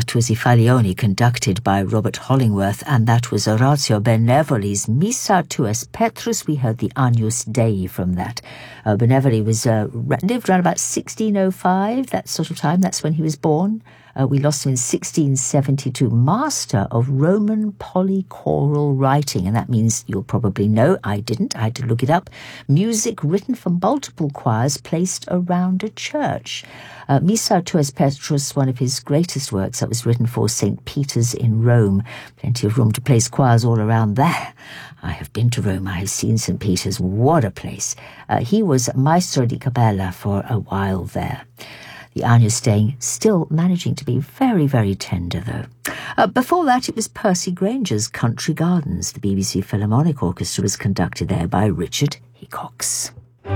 Virtuosi Falioni, conducted by Robert Hollingworth, and that was Orazio Benevoli's Missa tuus Petrus. We heard the Agnus Dei from that. Benevoli was lived around about 1605, that sort of time. That's when he was born. We lost him in 1672, master of Roman polychoral writing, and that means you'll probably know, I didn't, I had to look it up, music written for multiple choirs placed around a church. Missa tuus Petrus, one of his greatest works, that was written for St. Peter's in Rome. Plenty of room to place choirs all around there. I have been to Rome, I have seen St. Peter's, what a place. He was maestro di capella for a while there. The Agnus Dei still managing to be very, very tender, though. Before that, it was Percy Granger's Country Gardens. The BBC Philharmonic Orchestra was conducted there by Richard Hickox.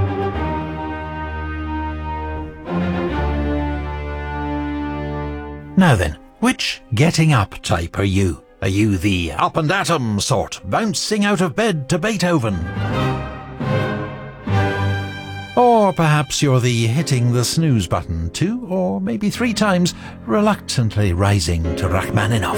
Now then, which getting up type are you? Are you the up and at 'em sort, bouncing out of bed to Beethoven? Or perhaps you're the hitting the snooze button 2 or maybe 3 times, reluctantly rising to Rachmaninoff.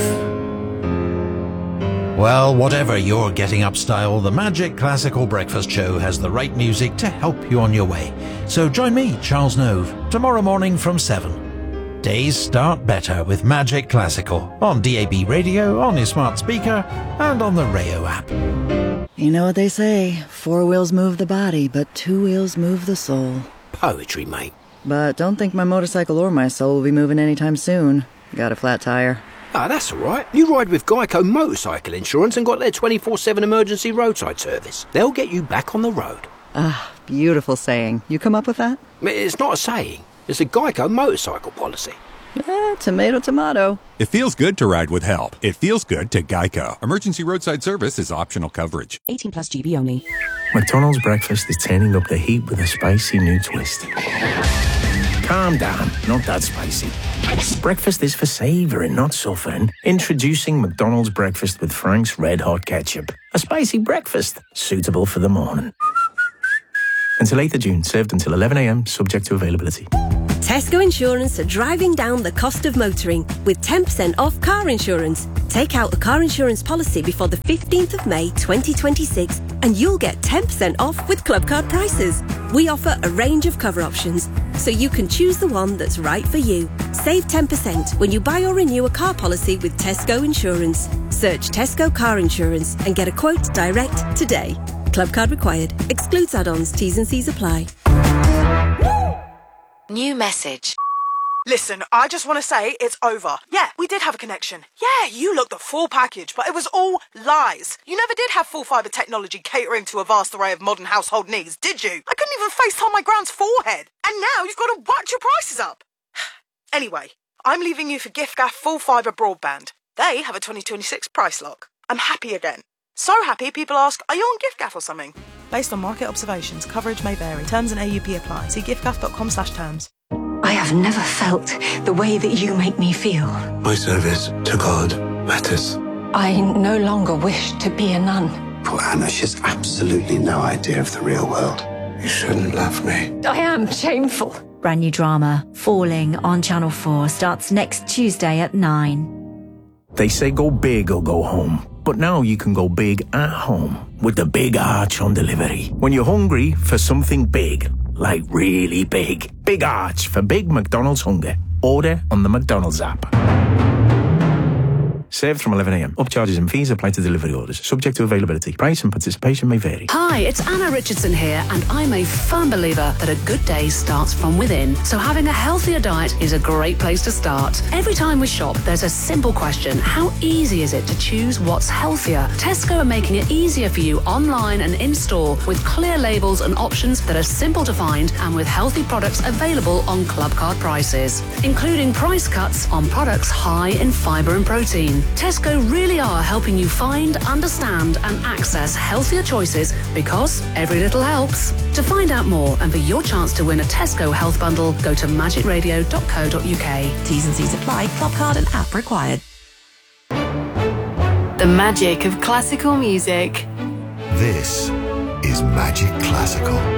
Well, whatever your getting up style, the Magic Classical Breakfast Show has the right music to help you on your way. So join me, Charles Nove, tomorrow morning from 7. Days start better with Magic Classical on DAB radio, on your smart speaker, and on the Rayo app. You know what they say, 4 wheels move the body, but 2 wheels move the soul. Poetry, mate. But don't think my motorcycle or my soul will be moving anytime soon. Got a flat tire. Ah, that's all right. You ride with Geico Motorcycle Insurance and got their 24/7 emergency roadside service. They'll get you back on the road. Ah, beautiful saying. You come up with that? It's not a saying. It's a Geico motorcycle policy. Tomato, tomato. It feels good to ride with help. It feels good to Geico. Emergency roadside service is optional coverage. 18 plus GB only. McDonald's breakfast is turning up the heat with a spicy new twist. Calm down, not that spicy. Breakfast is for savouring, not suffering. Introducing McDonald's breakfast with Frank's Red Hot Ketchup. A spicy breakfast, suitable for the morning. Until 8th of June, served until 11 a.m, subject to availability. Tesco Insurance are driving down the cost of motoring with 10% off car insurance. Take out a car insurance policy before the 15th of May 2026 and you'll get 10% off with Club Card prices. We offer a range of cover options, so you can choose the one that's right for you. Save 10% when you buy or renew a car policy with Tesco Insurance. Search Tesco Car Insurance and get a quote direct today. Club Card required. Excludes add-ons. T's and C's apply. New message. Listen, I just want to say it's over. Yeah, we did have a connection. Yeah, you looked the full package, but it was all lies. You never did have full fibre technology catering to a vast array of modern household needs, did you? I couldn't even FaceTime my grand's forehead. And now you've got to watch your prices up. Anyway, I'm leaving you for giffgaff full fibre broadband. They have a 2026 price lock. I'm happy again. So happy people ask, are you on giffgaff or something? Based on market observations, coverage may vary. Terms and AUP apply. See giffgaff.com/terms. I have never felt the way that you make me feel. My service to God matters. I no longer wish to be a nun. Poor Anna, she's absolutely no idea of the real world. You shouldn't love me. I am shameful. Brand new drama, Falling, on Channel 4, starts next Tuesday at 9. They say go big or go home. But now you can go big at home with the Big Arch on delivery. When you're hungry for something big, like really big, Big Arch for big McDonald's hunger. Order on the McDonald's app. Served from 11 a.m. Upcharges and fees apply to delivery orders. Subject to availability. Price and participation may vary. Hi, it's Anna Richardson here, and I'm a firm believer that a good day starts from within. So having a healthier diet is a great place to start. Every time we shop, there's a simple question. How easy is it to choose what's healthier? Tesco are making it easier for you online and in-store with clear labels and options that are simple to find and with healthy products available on Club Card prices, including price cuts on products high in fibre and protein. Tesco really are helping you find, understand and access healthier choices because every little helps. To find out more and for your chance to win a Tesco health bundle, go to magicradio.co.uk. T's and C's apply. Club Card and app required. The magic of classical music. This is Magic Classical.